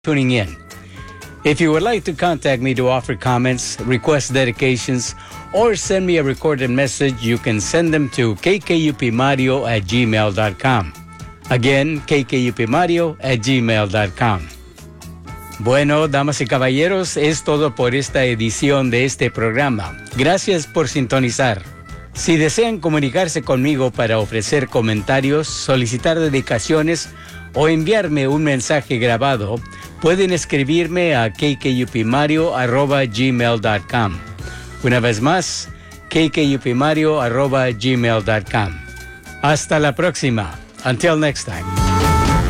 tuning in. If you would like to contact me to offer comments, request dedications, or send me a recorded message, you can send them to kkupmario@gmail.com. Again, kkupmario@gmail.com. Bueno, damas y caballeros, es todo por esta edición de este programa. Gracias por sintonizar. Si desean comunicarse conmigo para ofrecer comentarios, solicitar dedicaciones o enviarme un mensaje grabado, pueden escribirme a kkupmario@gmail.com. Una vez más, kkupmario@gmail.com. Hasta la próxima. Until next time.